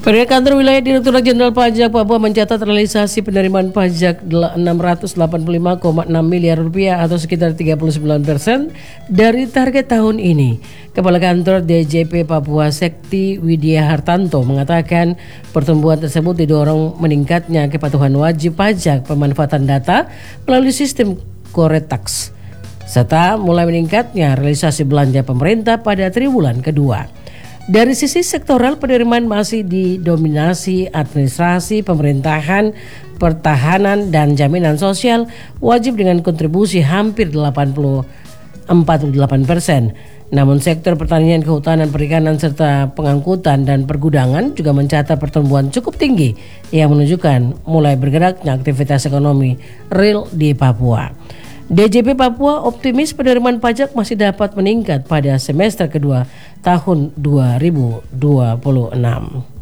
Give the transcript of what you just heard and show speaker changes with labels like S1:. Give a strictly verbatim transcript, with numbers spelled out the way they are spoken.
S1: Pada Kantor Wilayah Direktorat Jenderal Pajak Papua mencatat realisasi penerimaan pajak enam ratus delapan puluh lima koma enam miliar rupiah atau sekitar tiga puluh sembilan persen dari target tahun ini. Kepala Kantor D J P Papua Sekti Widya Hartanto mengatakan pertumbuhan tersebut didorong meningkatnya kepatuhan wajib pajak pemanfaatan data melalui sistem Coretax serta mulai meningkatnya realisasi belanja pemerintah pada triwulan kedua. Dari sisi sektoral, penerimaan masih didominasi administrasi, pemerintahan, pertahanan, dan jaminan sosial wajib dengan kontribusi hampir delapan puluh empat puluh delapan persen. Namun sektor pertanian, kehutanan, perikanan, serta pengangkutan dan pergudangan juga mencatat pertumbuhan cukup tinggi yang menunjukkan mulai bergeraknya aktivitas ekonomi real di Papua. D J P Papua optimis penerimaan pajak masih dapat meningkat pada semester kedua tahun dua ribu dua puluh enam.